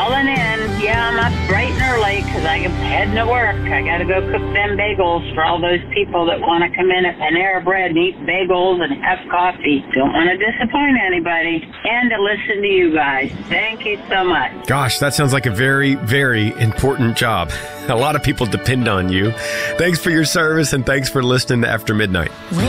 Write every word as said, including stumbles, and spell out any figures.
calling in. Yeah, I'm up bright and early because I'm heading to work. I got to go cook them bagels for all those people that want to come in at Panera Bread and eat bagels and have coffee. Don't want to disappoint anybody. And to listen to you guys. Thank you so much. Gosh, that sounds like a very, very important job. A lot of people depend on you. Thanks for your service and thanks for listening to After Midnight.